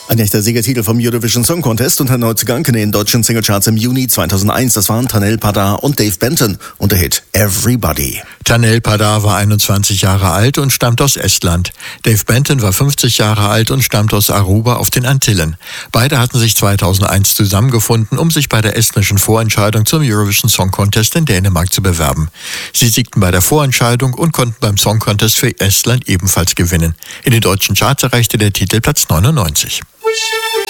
Ein echter Siegertitel vom Eurovision Song Contest und ein Neuzugang in den deutschen Singlecharts im Juni 2001. Das waren Tanel Padar und Dave Benton und der Hit Everybody. Tanel Padar war 21 Jahre alt und stammt aus Estland. Dave Benton war 50 Jahre alt und stammt aus Aruba auf den Antillen. Beide hatten sich 2001 zusammengefunden, um sich bei der estnischen Vorentscheidung zum Eurovision Song Contest in Dänemark zu bewerben. Sie siegten bei der Vorentscheidung und konnten beim Song Contest für Estland ebenfalls gewinnen. In den deutschen Charts erreichte der Titel Platz 99.